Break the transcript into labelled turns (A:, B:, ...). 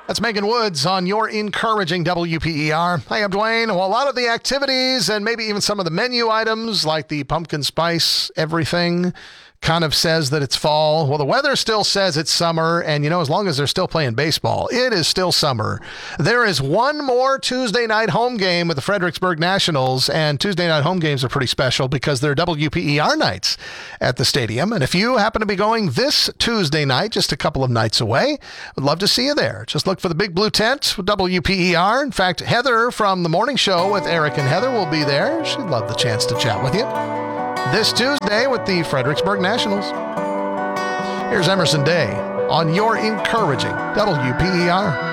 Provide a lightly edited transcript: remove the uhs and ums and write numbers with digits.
A: That's Megan Woods on your encouraging WPER. Hi, I'm Dwayne. Well, a lot of the activities and maybe even some of the menu items like the pumpkin spice everything kind of says that it's fall. Well, the weather still says it's summer, and as long as they're still playing baseball, it is still summer. There is one more Tuesday night home game with the Fredericksburg Nationals, and Tuesday night home games are pretty special because they're WPER nights at the stadium. And if you happen to be going this Tuesday night, just a couple of nights away, I'd love to see you there. Just look for the big blue tent with WPER. In fact, Heather from the morning show with Eric and Heather will be there. She'd love the chance to chat with you this Tuesday with the Fredericksburg Nationals. Here's Emerson Day on your encouraging WPER.